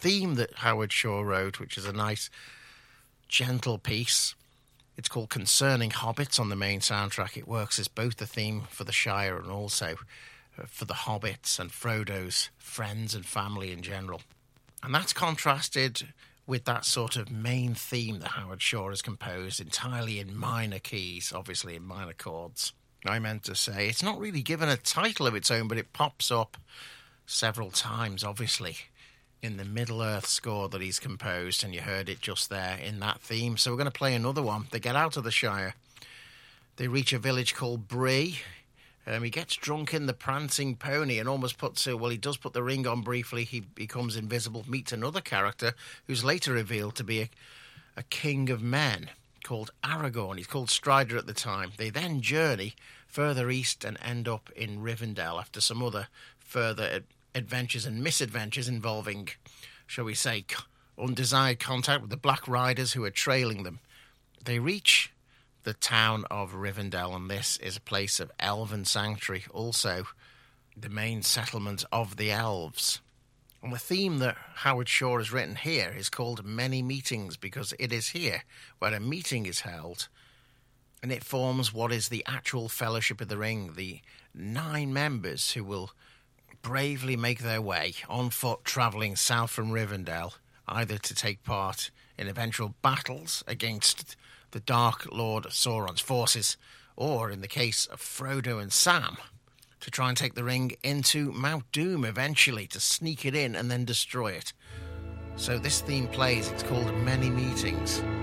theme that Howard Shore wrote, which is a nice, gentle piece. It's called Concerning Hobbits on the main soundtrack. It works as both the theme for the Shire and also for the Hobbits and Frodo's friends and family in general. And that's contrasted with that sort of main theme that Howard Shore has composed entirely in minor keys, obviously in minor chords. I meant to say, it's not really given a title of its own, but it pops up several times, obviously, in the Middle-earth score that he's composed, and you heard it just there in that theme. So we're going to play another one. They get out of the Shire. They reach a village called Bree. He gets drunk in the prancing pony and almost puts... he does put the ring on briefly. He becomes invisible, meets another character who's later revealed to be a king of men called Aragorn. He's called Strider at the time. They then journey further east and end up in Rivendell after some other further adventures and misadventures involving, shall we say, undesired contact with the Black Riders who are trailing them. They reach the town of Rivendell, and this is a place of elven sanctuary, also the main settlement of the elves. And the theme that Howard Shore has written here is called Many Meetings, because it is here where a meeting is held, and it forms what is the actual Fellowship of the Ring, the 9 members who will bravely make their way on foot, travelling south from Rivendell, either to take part in eventual battles against the Dark Lord Sauron's forces, or in the case of Frodo and Sam, to try and take the ring into Mount Doom eventually, to sneak it in and then destroy it. So this theme plays, it's called Many Meetings.